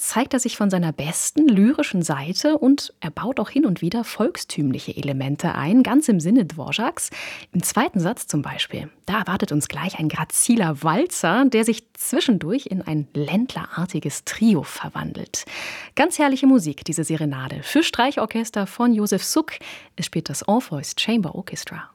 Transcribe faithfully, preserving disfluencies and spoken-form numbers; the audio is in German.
zeigt er sich von seiner besten lyrischen Seite und er baut auch hin und wieder volkstümliche Elemente ein, ganz im Sinne Dvořáks. Im zweiten Satz zum Beispiel, da erwartet uns gleich ein graziler Walzer, der sich zwischendurch in ein ländlerartiges Trio verwandelt. Ganz herrliche Musik, diese Serenade für Streichorchester von Josef Suk. Es spielt das Orpheus Chamber Orchestra.